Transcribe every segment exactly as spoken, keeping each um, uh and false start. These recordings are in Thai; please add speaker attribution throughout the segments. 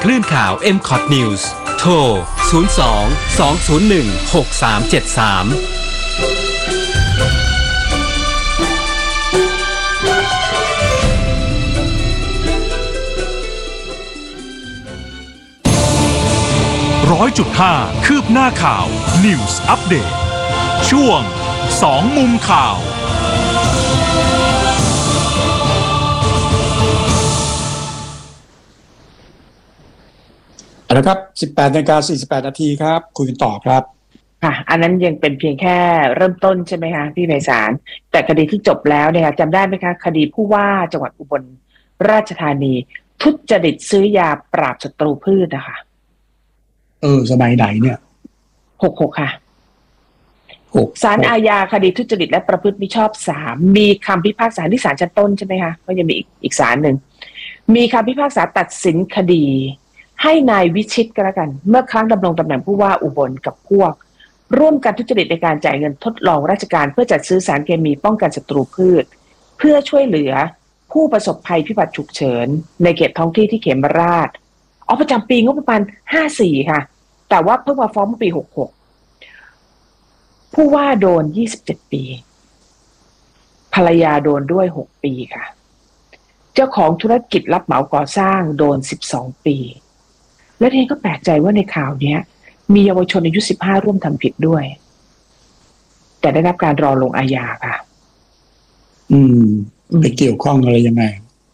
Speaker 1: คลื่นข่าว เอ็ม คอท News โทร ศูนย์ สอง สอง ศูนย์ หนึ่ง หก สาม เจ็ด สาม
Speaker 2: ร้อยจุดห้า คืบหน้าข่าว News Update ช่วงสองมุมข่าว
Speaker 3: เอาละครับ สิบแปดนาฬิกาสี่สิบแปดนาทีครับคุยกันต่อครับ
Speaker 4: ค่ะอันนั้นยังเป็นเพียงแค่เริ่มต้นใช่ไหมคะพี่ไพศาลแต่คดีที่จบแล้วเนี่ยจำได้ไหมคะคดีผู้ว่าจังหวัดอุบลราชธานีทุจริตซื้อยาปราบศัตรูพืชนะคะ
Speaker 3: เออสมัยไหนเนี่ย
Speaker 4: หกหกค่ะศาลอาญาคดีทุจริตและประพฤติมิชอบสามมีคำพิพากษาที่ศาลชั้นต้นใช่ไหมคะก็ยังมีอีกอีกศาลหนึ่งมีคำพิพากษาตัดสินคดีให้นายวิชิตก็แล้วกันเมื่อครั้งดำรงตำแหน่งผู้ว่าอุบลกับพวกร่วมกันทุจริตในการจ่ายเงินทดลองราชการเพื่อจัดซื้อสารเคมีป้องกันศัตรูพืชเพื่อช่วยเหลือผู้ประสบภัยพิบัติฉุกเฉินในเขตท้องที่ที่เขมราชอ๋อประจำปีงบประมาณห้าสี่ค่ะแต่ว่าเพิ่งมาฟ้องปีหกหกผู้ว่าโดนยี่สิบเจ็ดปีภรรยาโดนด้วยหกปีค่ะเจ้าของธุรกิจรับเหมาก่อสร้างโดนสิบสองปีและทีนี้ก็แปลกใจว่าในข่าวเนี้ยมีเยาวชนอายุสิบห้าร่วมทำผิดด้วยแต่ได้รับการรอลงอาญาค่ะ
Speaker 3: อืมไปเกี่ยวข้องอะไรยังไง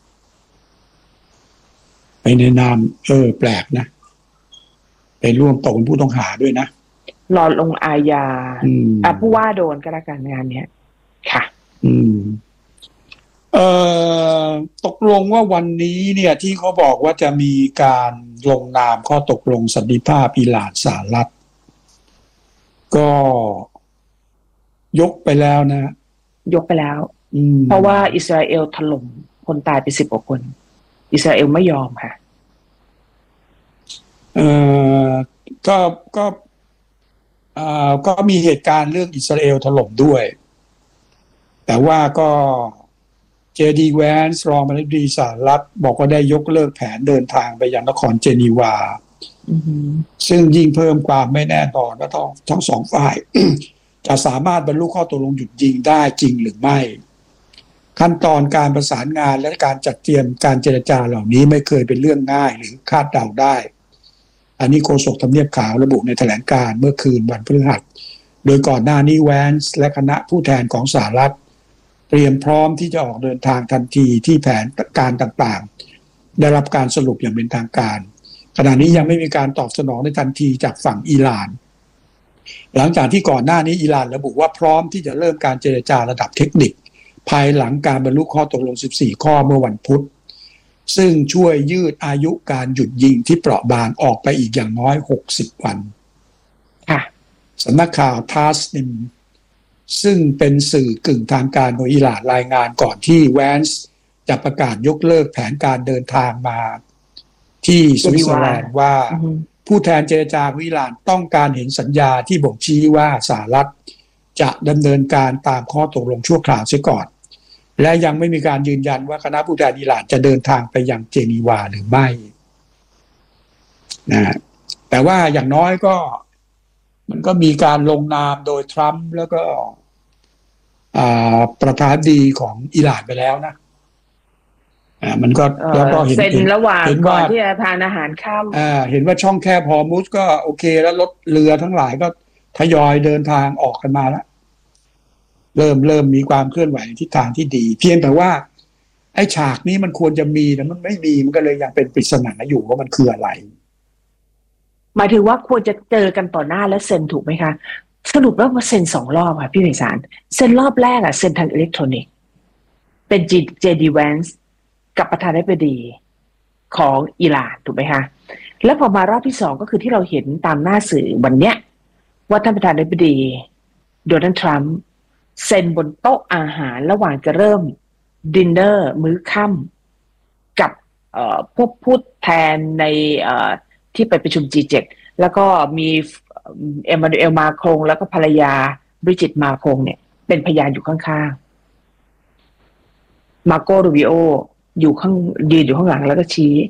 Speaker 3: ไปในนามเออแปลกนะไปร่วมตกเป็นผู้ต้องหาด้วยนะ
Speaker 4: รอลงอาญาอ่ะผู้ว่าโดนก็แล้วกันงานเนี้ยค่ะ
Speaker 3: อืมเอ่อตกลงว่าวันนี้เนี่ยที่เขาบอกว่าจะมีการลงนามข้อตกลงสันติภาพอิหร่านสหรัฐก็ยกไปแล้วนะ
Speaker 4: ยกไปแล้วเพราะว่าอิสราเอลถล่มคนตายไปสิบกว่าคนอิสราเอลไม่ยอมค่ะ
Speaker 3: เอ่อก็ก็อ่าก็มีเหตุการณ์เรื่องอิสราเอลถล่มด้วยแต่ว่าก็เจดีแวนส์รองประธานาธิบดีสหรัฐบอกว่าได้ยกเลิกแผนเดินทางไปยังนครเจนีวา
Speaker 4: mm-hmm.
Speaker 3: ซึ่งยิ่งเพิ่มความไม่แน่นอนว่าทั้งทั้งสองฝ่าย จะสามารถบรรลุข้อตกลงหยุดยิงได้จริงหรือไม่ขั้นตอนการประสานงานและการจัดเตรียมการเจรจาเหล่านี้ไม่เคยเป็นเรื่องง่ายหรือคาดเดาได้อันนี้โฆษกทำเนียบขาวระบุในแถลงการณ์เมื่อคืนวันพฤหัสโดยก่อนหน้านี้แวนส์และคณะผู้แทนของสหรัฐเตรียมพร้อมที่จะออกเดินทางทันทีที่แผนการต่างๆได้รับการสรุปอย่างเป็นทางการขณะนี้ยังไม่มีการตอบสนองในทันทีจากฝั่งอิหร่านหลังจากที่ก่อนหน้านี้อิหร่านระบุว่าพร้อมที่จะเริ่มการเจรจาระดับเทคนิคภายหลังการบรรลุข้อตกลงสิบสี่ข้อเมื่อวันพุธซึ่งช่วยยืดอายุการหยุดยิงที่เปราะบางออกไปอีกอย่างน้อยหกสิบวัน
Speaker 4: ค่ะ
Speaker 3: สำนักข่าวทาสนิมซึ่งเป็นสื่อกึ่งทางการของอิหร่านรายงานก่อนที่แวนส์จะประกาศยกเลิกแผนการเดินทางมาที่สวิตเซอร์แลนด์ว่าผู้แทนเจรจาของอิหร่านต้องการเห็นสัญญาที่บ่งชี้ว่าสหรัฐจะดำเนินการตามข้อตกลงชั่วคราวเสียก่อนและยังไม่มีการยืนยันว่าคณะผู้แทนอิหร่านจะเดินทางไปยังเจนีวาหรือไม่นะแต่ว่าอย่างน้อยก็มันก็มีการลงนามโดยทรัมป์แล้วก็ประธานาธิบดีของอิหร่านไปแล้วนะอ่ามันก็แล้วก็เห็น
Speaker 4: เซ็นระหว่างก่อนที่จะทานอาหารค่ำ
Speaker 3: อ่าเห็นว่าช่องแคบฮอร์มุซก็โอเคแล้วรถเรือทั้งหลายก็ทยอยเดินทางออกกันมาแล้วเริ่มเริ่มมีความเคลื่อนไหวในทิศทางที่ดีเพียงแต่ว่าไอ้ฉากนี้มันควรจะมีแต่มันไม่มีมันก็เลยยังเป็นปริศนาอยู่ว่ามันคืออะไร
Speaker 4: หมายถึงว่าควรจะเจอกันต่อหน้าและเซ็นถูกไหมคะสรุปว่ามาเซ็นสองรอบค่ะพี่ไพศาลเซ็นรอบแรกอะเซ็นทางอิเล็กทรอนิกส์เป็น เจ ดี Vance กับประธานาธิบดีของอิหร่านถูกไหมคะแล้วพอมารอบที่สองก็คือที่เราเห็นตามหน้าสื่อวันเนี้ยว่าท่านประธานาธิบดีโดนัลด์ทรัมป์เซ็นบนโต๊ะอาหารระหว่างจะเริ่มดินเนอร์มื้อค่ำกับพวกผู้แทนในที่ไปประชุม จี เจ็ด แล้วก็มีเอมมานูเอลมาครงแล้วก็ภรรยาบริจิตมาครงเนี่ยเป็นพยานอยู่ข้างๆมาโกรูบิโออยู่ข้างยืนอยู่ข้างหลังแล้วก็ชี้